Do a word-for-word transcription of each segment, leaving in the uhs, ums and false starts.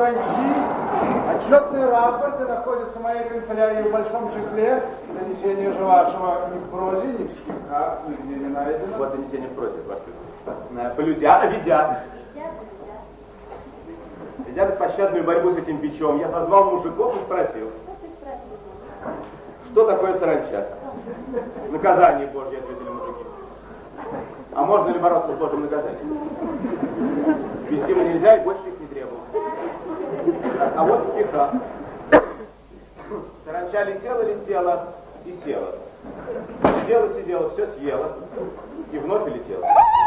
саранчи. Отчетные рапорты находятся в моей канцелярии в большом числе. Донесение же вашего ни в прозе, ни в стихах нигде не найдено. Вот донесение в прозе, ваше Величество. Полюдя, ведя. Ведя беспощадную борьбу с этим бичом, я созвал мужиков и спросил, что такое саранча? Наказание Божье, ответили мужики. А можно ли бороться с Божьим наказанием? Вести мы нельзя, и больше их не требовал. А вот стиха. Саранча летела, летела и села. Сидела, сидела, все съела. И вновь летела.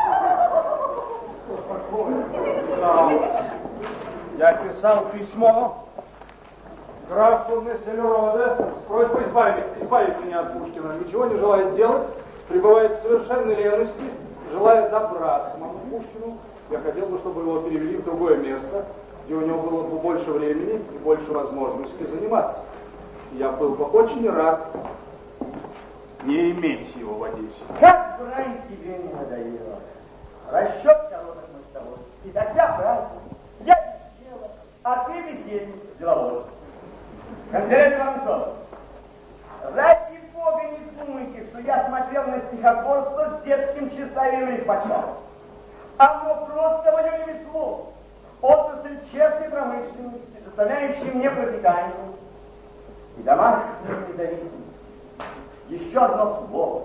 Я писал письмо графу Мессельроде с просьбой избавить, избавить меня от Пушкина. Ничего не желает делать, пребывает в совершенной лености, желает добра самому Пушкину. Я хотел бы, чтобы его перевели в другое место, где у него было бы больше времени и больше возможностей заниматься. Я был бы очень рад не иметь его в Одессе. Как брань тебе не надоело. Расчет колодок мостовой. И тогда брань. Я без дела, а ты бездельник деловой. Канцелярий Воронцов, ради Бога не думайте, что я смотрел на стихотворство с детским тщеславием и початом. Оно просто мое ремесло, отрасль честной промышленности, доставляющей мне пропитание и домашнюю независимость. Еще одно слово.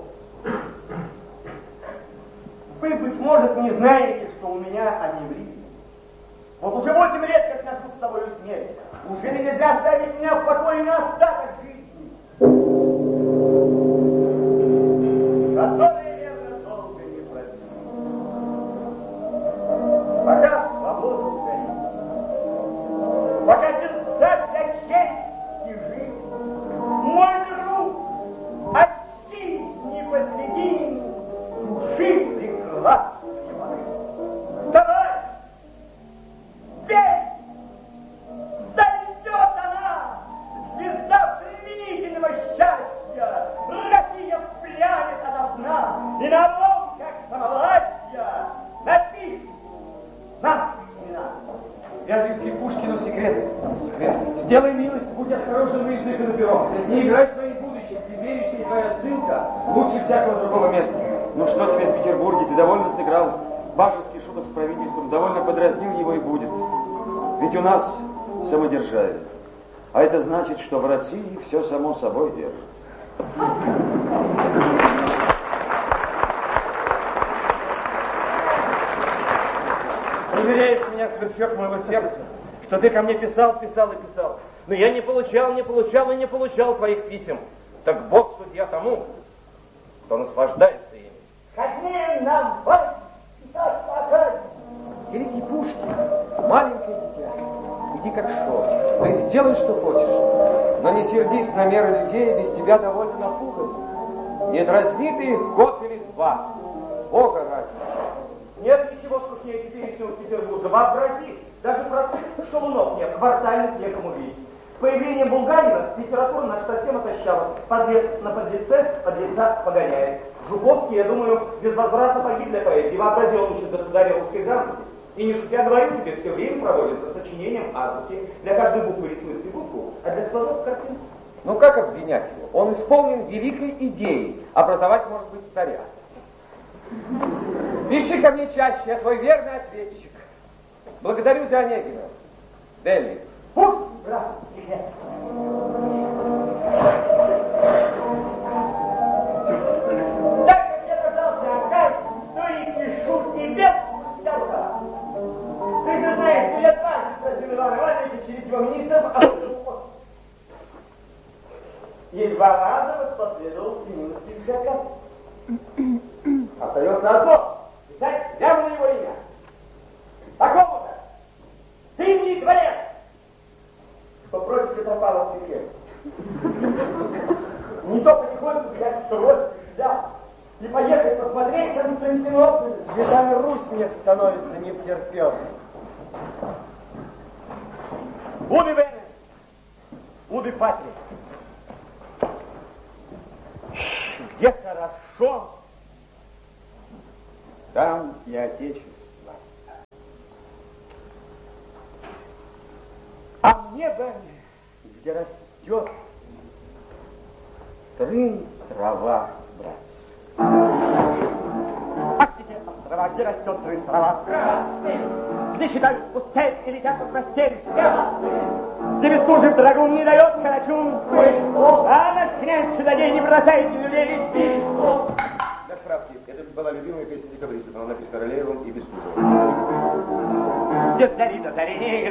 Вы, быть может, не знаете, что у меня аневризма. Вот уже восемь лет, как ношу с собой смерть. Уже нельзя оставить меня в покое на остаток жизни. Которая, верно, долго не пройдет. Пока свобода горит. Пока сердца для чести жизнь. Мой друг, от жизни посредине души прекрасной воды. Давай! Пей! Зайдет она, звезда пленительного счастья, Россия пляшет ото сна, и на волнах самовластья напишет наши имена. Вяземский Пушкину секреты. Сделай милость, будь осторожен на язык и на перо. Не играй в твоей будущей, теперешняя твоя ссылка лучше всякого другого места. Ну что тебе в Петербурге? Ты довольно сыграл башенский шуток с правительством, довольно подразнил его и будет. Ведь у нас самодержавие. А это значит, что в России все само собой держится. Уверяешь меня, сверчок моего сердца, что ты ко мне писал, писал и писал. Но я не получал, не получал и не получал твоих писем. Так Бог судья тому, кто наслаждается ими. Какие нам вас писать показать? Великий Пушкин, маленькое дитя, иди как шел, ты сделай, что хочешь, но не сердись на меры людей, без тебя довольно напуганы. Не дразни ты их год или два, Бога ради. Нет ничего скучнее теперешнего Петербурга. Вообрази, даже простых шалунов нет, квартальных некому видеть. С появлением Булгарина литература наша совсем отощала. Подлец на подлеце подлеца погоняет. Жуковский, я думаю, безвозвратно погиб для поэзии. Вообрази, он учит государя русской грамоте. И не шутя говорю тебе, все время проводится сочинением азбуки. Для каждой буквы рисует фигурку, а для складов картинку. Ну как обвинять его? Он исполнен великой идеей образовать, может быть, царя. Пиши ко мне чаще, я твой верный ответчик. Благодарю за Онегина. Дели. Пусть, брат, тебе. Так как я дождался опять, то и пишу тебе пустяка. Ты же знаешь, что я дважды просил Ивана Ивановича через его министров об и два раза последовал Семеновский заказ. Остается одно. Писать прямо на его имя. Такому-то. Зимний дворец. Что против Петропавловской крепости. Не то потихоньку взять трость да, и поехать посмотреть Константинополь. Святая Русь мне становится не втерпел. Уби Вене. Уби Патри. Где хорошо, Там и Отечество. А мне бы, где растет трын трава, братцы. А где острова, где растет трын трава? Братцы! Где считают пустель и летят по постель? Где бестужев драгун не дает калачун? А наш князь чудодей не бросает людей. Для справки, это была любимая песня декабристов. Она написана Рылеевым и Бестужевым. Где зарит, а зари не играет.